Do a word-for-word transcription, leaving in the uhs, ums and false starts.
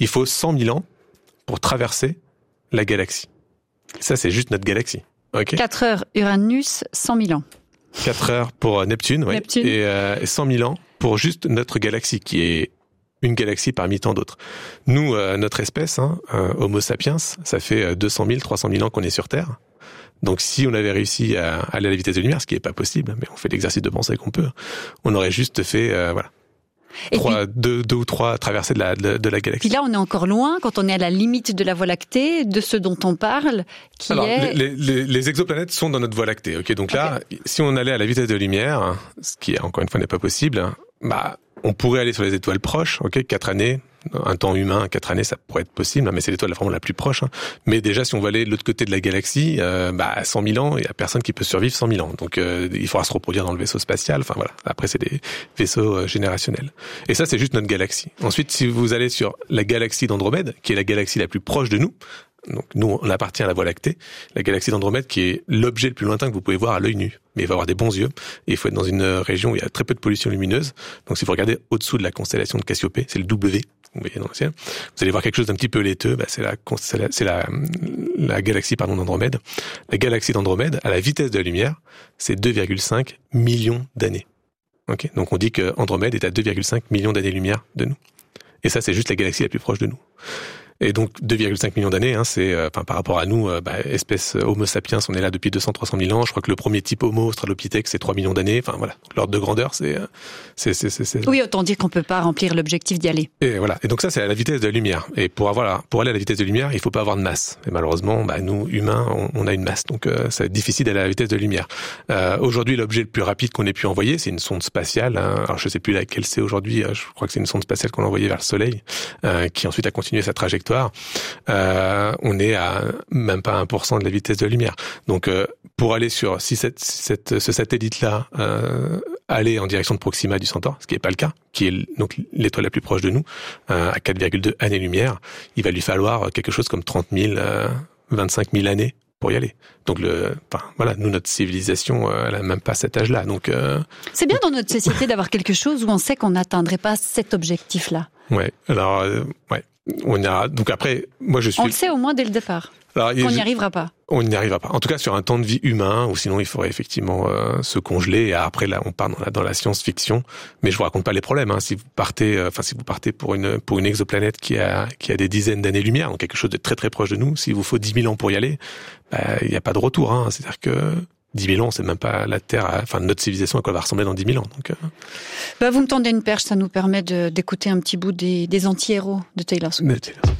il faut cent mille ans pour traverser la galaxie. Ça, c'est juste notre galaxie. Okay. quatre heures Uranus, cent mille ans. quatre heures pour Neptune, oui. Neptune. Et, euh, et cent mille ans pour juste notre galaxie, qui est une galaxie parmi tant d'autres. Nous, euh, notre espèce, hein, euh, Homo sapiens, ça fait deux cent mille, trois cent mille ans qu'on est sur Terre. Donc si on avait réussi à aller à la vitesse de la lumière, ce qui est pas possible, mais on fait l'exercice de penser qu'on peut, on aurait juste fait, euh, voilà. Et trois, puis, deux, deux ou trois traversées de la, de, de la galaxie. Puis là, on est encore loin, quand on est à la limite de la Voie lactée, de ce dont on parle, qui Alors, est... Les, les, les exoplanètes sont dans notre Voie lactée. Ok, donc là, okay. Si on allait à la vitesse de la lumière, ce qui, encore une fois, n'est pas possible, bah, on pourrait aller sur les étoiles proches, ok, quatre années, un temps humain, quatre années, ça pourrait être possible, mais c'est l'étoile vraiment la plus proche. Hein. Mais déjà, si on va aller de l'autre côté de la galaxie, euh, bah, à cent mille ans, il y a personne qui peut survivre cent mille ans. Donc, euh, il faudra se reproduire dans le vaisseau spatial. Enfin, voilà. Après, c'est des vaisseaux euh, générationnels. Et ça, c'est juste notre galaxie. Ensuite, si vous allez sur la galaxie d'Andromède, qui est la galaxie la plus proche de nous, donc nous, on appartient à la Voie lactée, la galaxie d'Andromède qui est l'objet le plus lointain que vous pouvez voir à l'œil nu. Mais il faut avoir des bons yeux et il faut être dans une région où il y a très peu de pollution lumineuse. Donc si vous regardez au-dessous de la constellation de Cassiopée, c'est le W, vous voyez dans le ciel, vous allez voir quelque chose d'un petit peu laiteux, bah c'est la c'est la la galaxie pardon d'Andromède. La galaxie d'Andromède, à la vitesse de la lumière, c'est deux virgule cinq millions d'années. Ok, donc on dit que Andromède est à deux virgule cinq millions d'années-lumière de nous. Et ça, c'est juste la galaxie la plus proche de nous. Et donc deux virgule cinq millions d'années, hein, c'est, euh, enfin, par rapport à nous, euh, bah, espèce Homo sapiens, on est là depuis deux cents à trois cent mille ans. Je crois que le premier type Homo australopithèque, c'est trois millions d'années. Enfin voilà, l'ordre de grandeur, c'est, c'est, c'est, c'est, c'est... Oui, autant dire qu'on peut pas remplir l'objectif d'y aller. Et voilà. Et donc ça, c'est à la vitesse de la lumière. Et pour avoir, pour aller à la vitesse de la lumière, il faut pas avoir de masse. Et malheureusement, bah, nous humains, on, on a une masse, donc euh, c'est difficile d'aller à la vitesse de la lumière. Euh, aujourd'hui, l'objet le plus rapide qu'on ait pu envoyer, c'est une sonde spatiale. Hein. Alors je sais plus laquelle c'est aujourd'hui. Je crois que c'est une sonde spatiale qu'on a envoyée vers le Soleil, euh, qui ensuite a continué sa trajectoire. Euh, on est à même pas un pour cent de la vitesse de la lumière. Donc, euh, pour aller sur, si, cette, cette, ce satellite-là euh, aller en direction de Proxima du Centaure, ce qui n'est pas le cas, qui est donc l'étoile la plus proche de nous, euh, à quatre virgule deux années-lumière, il va lui falloir quelque chose comme trente mille, euh, vingt-cinq mille années pour y aller. Donc, le, enfin, voilà, nous, notre civilisation, euh, elle a même pas cet âge-là. Donc, euh... c'est bien dans notre société d'avoir quelque chose où on sait qu'on n'atteindrait pas cet objectif-là. Ouais. Alors, euh, ouais. On a donc après, moi je suis. On le sait au moins dès le départ. Alors, qu'on n'y arrivera pas. On n'y arrivera pas. En tout cas, sur un temps de vie humain, ou sinon il faudrait effectivement euh, se congeler. Et après, là, on part dans la, dans la science-fiction. Mais je vous raconte pas les problèmes. Hein. Si vous partez, enfin, euh, si vous partez pour une pour une exoplanète qui a qui a des dizaines d'années-lumière, donc quelque chose de très très proche de nous, s'il vous faut dix mille ans pour y aller, bah, il n'y a pas de retour. Hein. C'est-à-dire que dix mille ans, c'est même pas la Terre, à, enfin notre civilisation à quoi elle va ressembler dans dix mille ans. Donc, euh... bah, vous me tendez une perche, ça nous permet de, d'écouter un petit bout des, des anti-héros de Taylor Swift.